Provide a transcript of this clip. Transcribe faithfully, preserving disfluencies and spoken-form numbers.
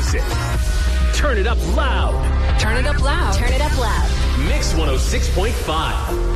music. Turn it up loud. Turn it up loud. Turn it up loud. Mix one oh six point five.